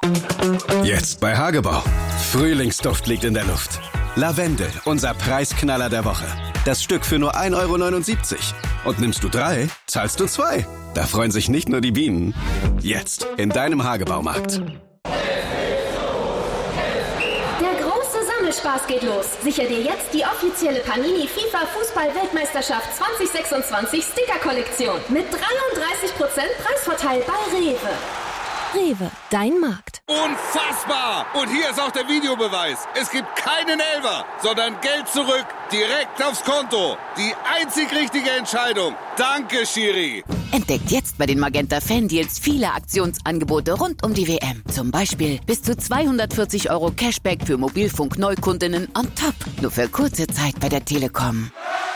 Jetzt bei Hagebau. Frühlingsduft liegt in der Luft. Lavendel, unser Preisknaller der Woche. Das Stück für nur 1,79 €. Und nimmst du 3, zahlst du 2. Da freuen sich nicht nur die Bienen. Jetzt in deinem Hagebaumarkt. Spaß geht los. Sicher dir jetzt die offizielle Panini FIFA Fußball-Weltmeisterschaft 2026 Sticker-Kollektion mit 33% Preisvorteil bei Rewe. Rewe, dein Markt. Unfassbar! Und hier ist auch der Videobeweis. Es gibt keinen Elfer, sondern Geld zurück, direkt aufs Konto. Die einzig richtige Entscheidung. Danke, Schiri. Entdeckt jetzt bei den Magenta Fan-Deals viele Aktionsangebote rund um die WM. Zum Beispiel bis zu 240 € Cashback für Mobilfunk-Neukundinnen on top. Nur für kurze Zeit bei der Telekom.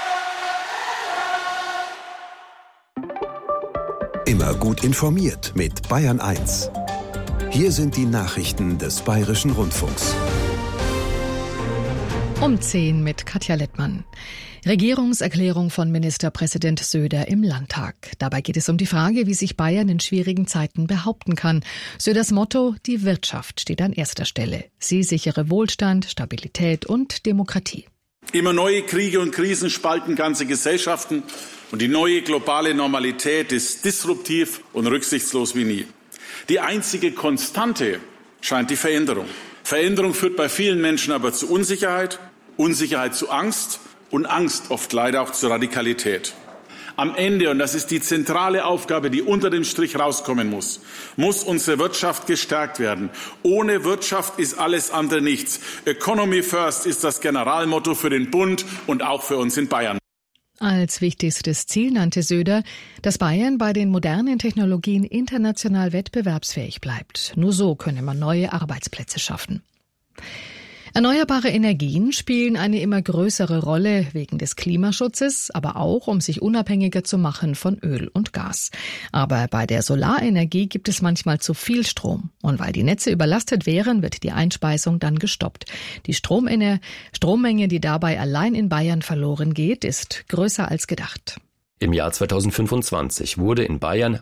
Immer gut informiert mit Bayern 1. Hier sind die Nachrichten des Bayerischen Rundfunks. Um 10 mit Katja Lettmann. Regierungserklärung von Ministerpräsident Söder im Landtag. Dabei geht es um die Frage, wie sich Bayern in schwierigen Zeiten behaupten kann. Söders Motto: Die Wirtschaft steht an erster Stelle. Sie sichere Wohlstand, Stabilität und Demokratie. Immer neue Kriege und Krisen spalten ganze Gesellschaften und die neue globale Normalität ist disruptiv und rücksichtslos wie nie. Die einzige Konstante scheint die Veränderung. Veränderung führt bei vielen Menschen aber zu Unsicherheit, Unsicherheit zu Angst und Angst oft leider auch zu Radikalität. Am Ende, und das ist die zentrale Aufgabe, die unter dem Strich rauskommen muss unsere Wirtschaft gestärkt werden. Ohne Wirtschaft ist alles andere nichts. Economy first ist das Generalmotto für den Bund und auch für uns in Bayern. Als wichtigstes Ziel nannte Söder, dass Bayern bei den modernen Technologien international wettbewerbsfähig bleibt. Nur so könne man neue Arbeitsplätze schaffen. Erneuerbare Energien spielen eine immer größere Rolle wegen des Klimaschutzes, aber auch, um sich unabhängiger zu machen von Öl und Gas. Aber bei der Solarenergie gibt es manchmal zu viel Strom. Und weil die Netze überlastet wären, wird die Einspeisung dann gestoppt. Die Strommenge, die dabei allein in Bayern verloren geht, ist größer als gedacht. Im Jahr 2025 wurde in Bayern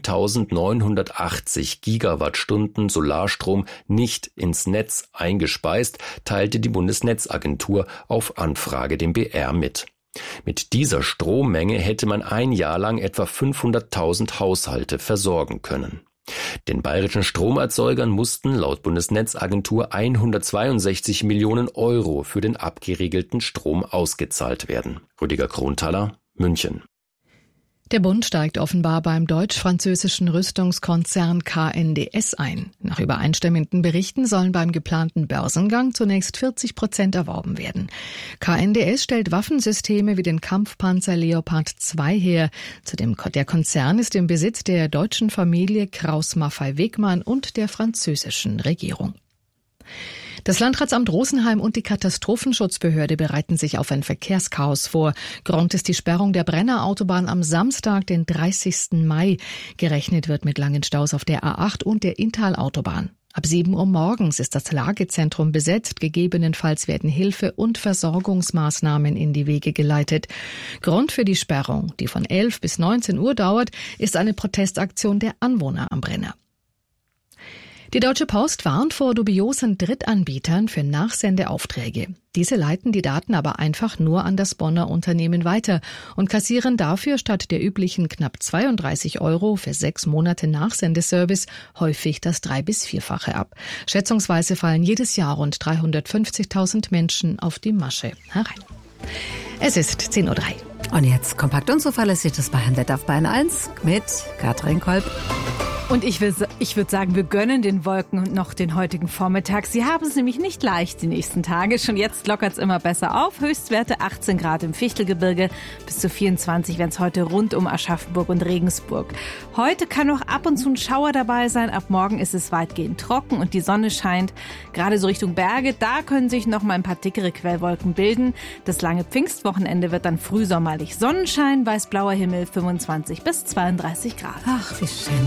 1980 Gigawattstunden Solarstrom nicht ins Netz eingespeist, teilte die Bundesnetzagentur auf Anfrage dem BR mit. Mit dieser Strommenge hätte man ein Jahr lang etwa 500.000 Haushalte versorgen können. Den bayerischen Stromerzeugern mussten laut Bundesnetzagentur 162 Millionen € für den abgeriegelten Strom ausgezahlt werden. Rüdiger Kronthaler, München. Der Bund steigt offenbar beim deutsch-französischen Rüstungskonzern KNDS ein. Nach übereinstimmenden Berichten sollen beim geplanten Börsengang zunächst 40% erworben werden. KNDS stellt Waffensysteme wie den Kampfpanzer Leopard 2 her. Der Konzern ist im Besitz der deutschen Familie Krauss-Maffei-Wegmann und der französischen Regierung. Das Landratsamt Rosenheim und die Katastrophenschutzbehörde bereiten sich auf ein Verkehrschaos vor. Grund ist die Sperrung der Brennerautobahn am Samstag, den 30. Mai. Gerechnet wird mit langen Staus auf der A8 und der Inntal-Autobahn. Ab 7 Uhr morgens ist das Lagezentrum besetzt. Gegebenenfalls werden Hilfe- und Versorgungsmaßnahmen in die Wege geleitet. Grund für die Sperrung, die von 11 bis 19 Uhr dauert, ist eine Protestaktion der Anwohner am Brenner. Die Deutsche Post warnt vor dubiosen Drittanbietern für Nachsendeaufträge. Diese leiten die Daten aber einfach nur an das Bonner Unternehmen weiter und kassieren dafür statt der üblichen knapp 32 € für 6 Monate Nachsendeservice häufig das 3- bis 4-fache ab. Schätzungsweise fallen jedes Jahr rund 350.000 Menschen auf die Masche herein. Es ist 10:03 Uhr. Und jetzt kompakt und zuverlässig das Bayern-Wetter auf Bayern 1 mit Katrin Kolb. Und ich würde sagen, wir gönnen den Wolken noch den heutigen Vormittag. Sie haben es nämlich nicht leicht die nächsten Tage. Schon jetzt lockert es immer besser auf. Höchstwerte 18 Grad im Fichtelgebirge, bis zu 24 werden es heute rund um Aschaffenburg und Regensburg. Heute kann noch ab und zu ein Schauer dabei sein. Ab morgen ist es weitgehend trocken und die Sonne scheint. Gerade so Richtung Berge, da können sich noch mal ein paar dickere Quellwolken bilden. Das lange Pfingstwochenende wird dann frühsommerlich. Sonnenschein, weiß-blauer Himmel, 25 bis 32 Grad. Ach, wie schön.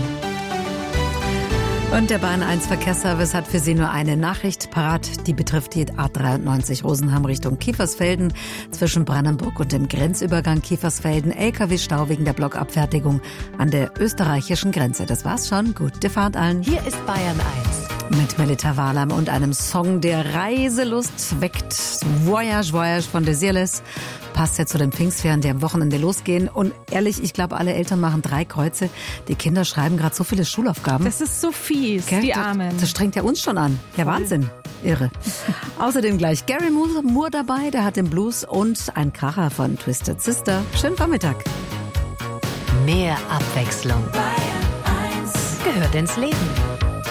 Und der Bahn 1 Verkehrsservice hat für Sie nur eine Nachricht parat. Die betrifft die A93 Rosenheim Richtung Kiefersfelden. Zwischen Brandenburg und dem Grenzübergang Kiefersfelden LKW-Stau wegen der Blockabfertigung an der österreichischen Grenze. Das war's schon. Gute Fahrt allen. Hier ist Bayern 1. Mit Melita Walam und einem Song, der Reiselust weckt. Voyage, Voyage von Desireless. Passt ja zu den Pfingstferien, die am Wochenende losgehen. Und ehrlich, ich glaube, alle Eltern machen 3 Kreuze. Die Kinder schreiben gerade so viele Schulaufgaben. Das ist so fies, Gell? die Armen. Das strengt ja uns schon an. Ja, Wahnsinn. Irre. Außerdem gleich Gary Moore dabei, der hat den Blues und ein Kracher von Twisted Sister. Schönen Vormittag. Mehr Abwechslung gehört ins Leben.